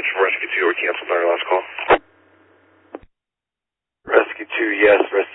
message from Rescue 2. We canceled our last call. Rescue 2, yes. Rescue